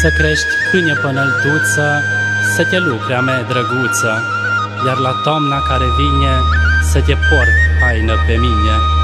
Să crești câine pănăltuță, să te lucre a mea drăguță, iar la toamna care vine să te port haină pe mine.